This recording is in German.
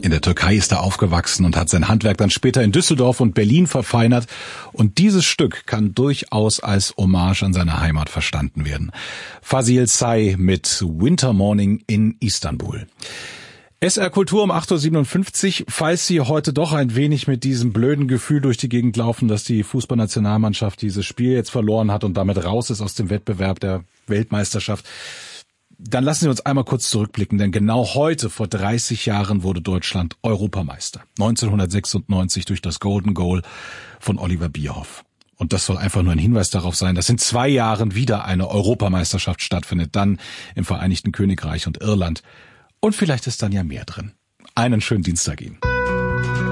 In der Türkei ist er aufgewachsen und hat sein Handwerk dann später in Düsseldorf und Berlin verfeinert. Und dieses Stück kann durchaus als Hommage an seine Heimat verstanden werden. Fazil Say mit Winter Morning in Istanbul. SR Kultur um 8.57 Uhr. Falls Sie heute doch ein wenig mit diesem blöden Gefühl durch die Gegend laufen, dass die Fußballnationalmannschaft dieses Spiel jetzt verloren hat und damit raus ist aus dem Wettbewerb der Weltmeisterschaft, dann lassen Sie uns einmal kurz zurückblicken, denn genau heute, vor 30 Jahren, wurde Deutschland Europameister. 1996 durch das Golden Goal von Oliver Bierhoff. Und das soll einfach nur ein Hinweis darauf sein, dass in 2 Jahren wieder eine Europameisterschaft stattfindet, dann im Vereinigten Königreich und Irland. Und vielleicht ist dann ja mehr drin. Einen schönen Dienstag Ihnen.